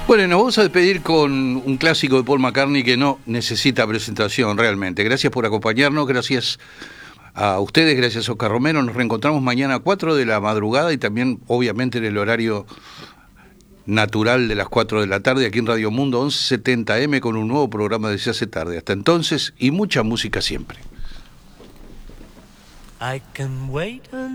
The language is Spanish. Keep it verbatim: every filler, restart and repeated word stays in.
Bueno, nos vamos a despedir con un clásico de Paul McCartney que no necesita presentación realmente. Gracias por acompañarnos, gracias a ustedes, gracias a Oscar Romero. Nos reencontramos mañana a cuatro de la madrugada y también obviamente en el horario natural de las cuatro de la tarde aquí en Radio Mundo once setenta eme con un nuevo programa de Se hace tarde. Hasta entonces y mucha música siempre. I can wait